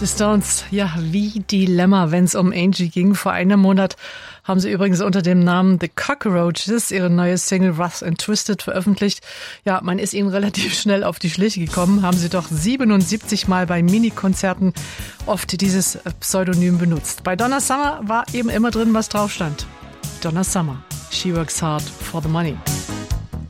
The Stones, ja, wie Dilemma, wenn es um Angie ging. Vor einem Monat haben sie übrigens unter dem Namen The Cockroaches ihre neue Single Rough and Twisted veröffentlicht. Ja, man ist ihnen relativ schnell auf die Schliche gekommen, haben sie doch 77 Mal bei Minikonzerten oft dieses Pseudonym benutzt. Bei Donna Summer war eben immer drin, was drauf stand. Donna Summer, she works hard for the money.